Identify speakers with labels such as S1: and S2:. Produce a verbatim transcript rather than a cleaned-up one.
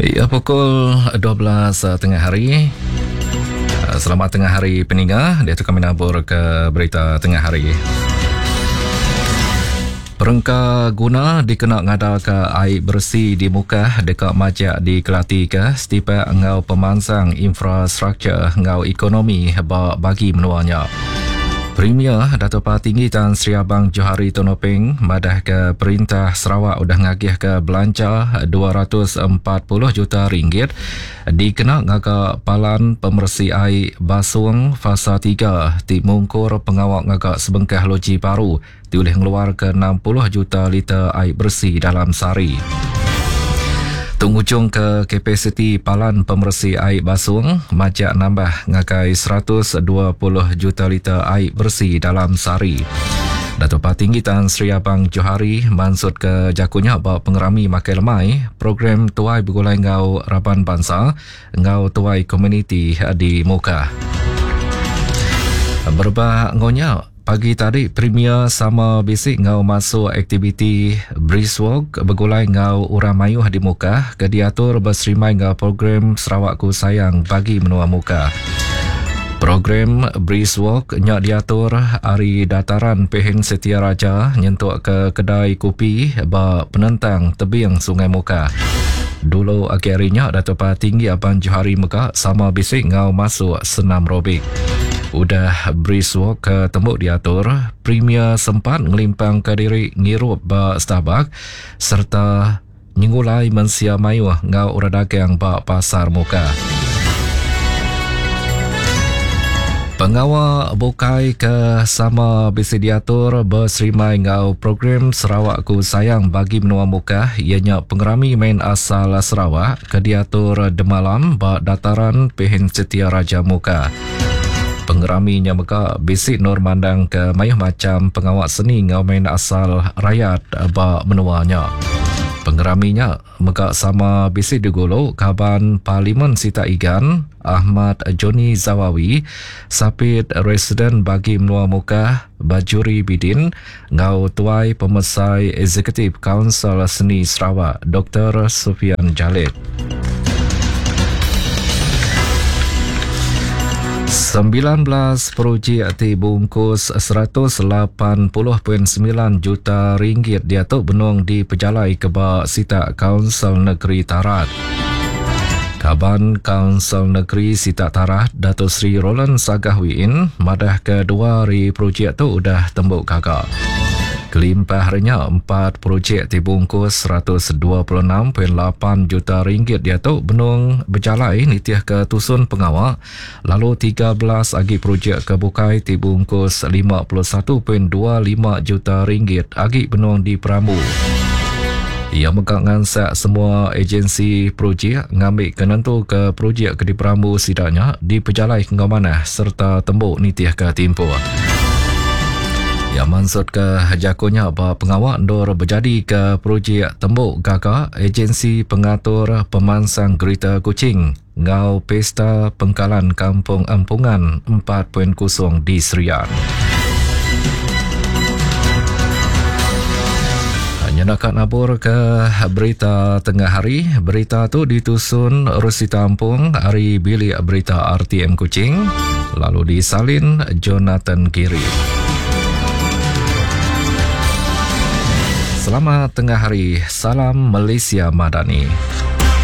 S1: Ya, pukul dua belas uh, tengah hari. Uh, selamat tengah hari peninggal. Dia tu kami nabur ke berita tengah hari. Perengka guna dikena ngada ke air bersih di muka dekat majak di Kelati ke setiap ngau pemansang infrastruktur ngau ekonomi bagi menuanya. Premier Dato' Tinggi Tan Sri Abang Johari Tonopeng madah ke Perintah Sarawak udah ngagih ke belanja dua ratus empat puluh juta ringgit dikena ngaga palan pemersih air Basung Fasa tiga di Mungkur pengawak ngaga sebengkah loji baru dioleh ngeluar ke enam puluh juta liter air bersih dalam sehari. Tunghujung ke kapasiti palan pemersih air Basung, majak nambah ngagai seratus dua puluh juta liter air bersih dalam sehari. Dato' Tinggi Tan Sri Abang Johari mansut ke jakunya bahawa pengerami makai lemai program tuai bergulai ngau Raban Bangsa, ngau tuai komuniti di muka. Berbah ngonya, pagi tadi, Premier sama bisik ngau masuk aktiviti Breeze Walk bergulai ngau Urang Mayuh di muka ke diatur berserimai ngau program Sarawakku Sayang bagi menua muka. Program Breeze Walk nyak diatur hari dataran Pehen Setia Raja nyentuk ke kedai kopi ba penentang tebing Sungai Muka. Dulu akhir harinya Dato' Tinggi Abang Johari Mekah sama bisik ngau masuk senam robik. Udah Breeze Walk ke tembuk diatur, Premier sempat ngelimpang ke diri ngirup ba Starbucks serta nyingulai mensia mayuh ngau ura dagang ba pasar muka. Pengawal bukai ke sama bisi diatur berserimai ngau program Sarawakku Sayang bagi menua muka ianya pengerami main asal Sarawak ke diatur Demalam ba dataran Pehen Setia Raja muka. Pengeraminya meka bisik nur mandang ke mayuh macam pengawak seni ngau main asal rakyat ba menuanya. Pengeraminya meka sama bisik digolo kaban Parlimen Sita Igan Ahmad Joni Zawawi sapit residen bagi menua muka Bajuri Bidin ngau tuai pemesai Eksekutif Kaunsil Seni Sarawak Doktor Sufian Jalid. sembilan belas projek dibungkus seratus lapan puluh perpuluhan sembilan juta ringgit diatuk benung di pejalai kebak Sita Kaunsil Negeri Tarat. Kaban Kaunsil Negeri Sita Tarat Dato' Sri Roland Sagahwiin madah kedua hari projek tu udah tembuk kakak. Kelimpah harinya empat projek dibungkus seratus dua puluh enam perpuluhan lapan juta ringgit diatuk benung berjalai nitiah ke tusun pengawak. Lalu tiga belas agi projek kebukai dibungkus lima puluh satu perpuluhan dua lima juta ringgit agi benung di Peramu. Ia megang ngansak semua agensi projek ngambil kenentu ke projek ke di Peramu sidaknya di pejalai ke mana serta tembuk nitiah ke timpu. Yang maksud ke jakunya bahawa pengawak dor berjadi ke projek tembuk gagak agensi pengatur pemansang Gerita Kuching ngau pesta pengkalan kampung empungan empat titik kosong di Serian. Hanya nak nabur ke berita tengah hari. Berita tu ditusun Rusi Tampung hari bilik berita R T M Kuching lalu disalin Jonathan Giri. Selamat tengah hari. Salam Malaysia Madani.